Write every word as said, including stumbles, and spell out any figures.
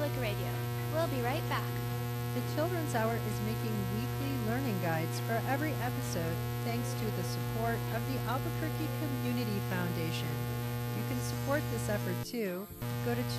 Public Radio. We'll be right back. The Children's Hour is making weekly learning guides for every episode thanks to the support of the Albuquerque Community Foundation. You can support this effort too. Go to